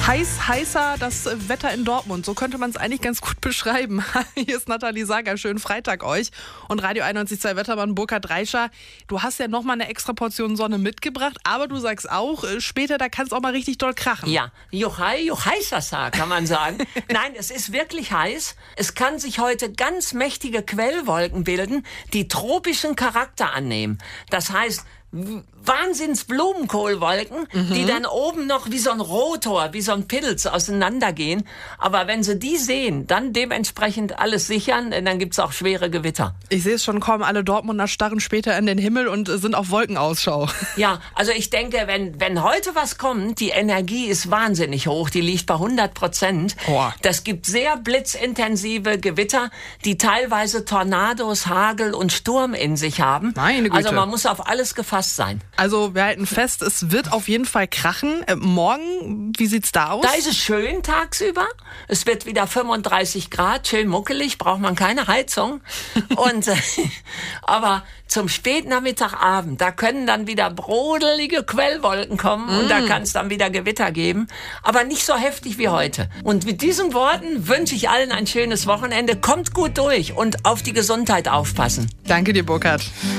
Heißer das Wetter in Dortmund. So könnte man es eigentlich ganz gut beschreiben. Hier ist Nathalie Sager. Schönen Freitag euch. Und Radio 91.2 Wettermann Burkhard Reischer. Du hast ja nochmal eine extra Portion Sonne mitgebracht. Aber du sagst auch, später, da kann es auch mal richtig doll krachen. Ja, heißer kann man sagen. Nein, es ist wirklich heiß. Es kann sich heute ganz mächtige Quellwolken bilden, die tropischen Charakter annehmen. Das heißt, Wahnsinns-Blumenkohlwolken, die dann oben noch wie so ein Rotor, wie so ein Pilz auseinandergehen. Aber wenn Sie die sehen, dann dementsprechend alles sichern, denn dann gibt's auch schwere Gewitter. Ich sehe es schon kommen, alle Dortmunder starren später in den Himmel und sind auf Wolkenausschau. Ja, also ich denke, wenn heute was kommt, die Energie ist wahnsinnig hoch, die liegt bei 100%. Das gibt sehr blitzintensive Gewitter, die teilweise Tornados, Hagel und Sturm in sich haben. Meine Güte. Also man muss auf alles gefasst sein. Also wir halten fest, es wird auf jeden Fall krachen. Morgen, wie sieht's da aus? Da ist es schön tagsüber. Es wird wieder 35 Grad, schön muckelig, braucht man keine Heizung. Aber zum Spätnachmittagabend, da können dann wieder brodelige Quellwolken kommen und da kann es dann wieder Gewitter geben. Aber nicht so heftig wie heute. Und mit diesen Worten wünsche ich allen ein schönes Wochenende. Kommt gut durch und auf die Gesundheit aufpassen. Danke dir, Burkhard.